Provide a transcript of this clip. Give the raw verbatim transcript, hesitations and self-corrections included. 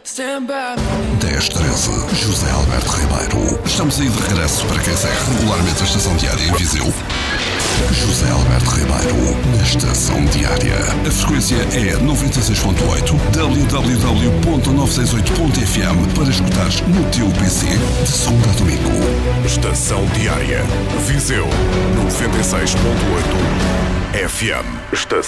dez treze, José Alberto Ribeiro. Estamos aí de regresso para quem segue regularmente a Estação Diária em Viseu. José Alberto Ribeiro, na Estação Diária. A frequência é noventa e seis ponto oito, w w w ponto novecentos e sessenta e oito ponto f m para escutares no teu P C, de segunda a domingo. Estação Diária, Viseu, noventa e seis ponto oito F M. Estação